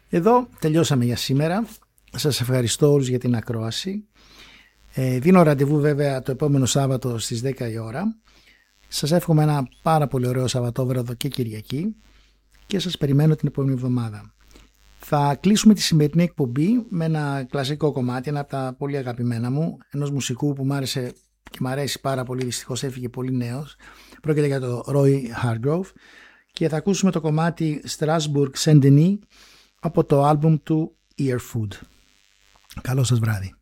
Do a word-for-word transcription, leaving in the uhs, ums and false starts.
Εδώ τελειώσαμε για σήμερα. Σας ευχαριστώ όλους για την ακρόαση. Ε, δίνω ραντεβού βέβαια το επόμενο Σάββατο στις δέκα η ώρα. Σας εύχομαι ένα πάρα πολύ ωραίο Σαββατόβραδο και Κυριακή και σας περιμένω την επόμενη εβδομάδα. Θα κλείσουμε τη σημερινή εκπομπή με ένα κλασικό κομμάτι, ένα από τα πολύ αγαπημένα μου, ενός μουσικού που μου άρεσε και μου αρέσει πάρα πολύ, δυστυχώς έφυγε πολύ νέος. Πρόκειται για το Roy Hargrove και θα ακούσουμε το κομμάτι Strasbourg Saint-Denis από το άλμπουμ του Ear Food. Καλό σας βράδυ.